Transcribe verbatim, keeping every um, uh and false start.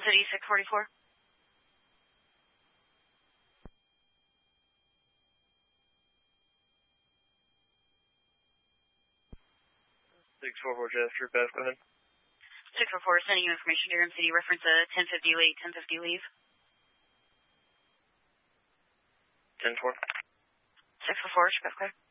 City six forty-four. six four four Chester, Beth, go ahead. six four four, sending you information to Durham City, reference a ten fifty late, ten fifty leave. ten four. six four four, Beth, clear.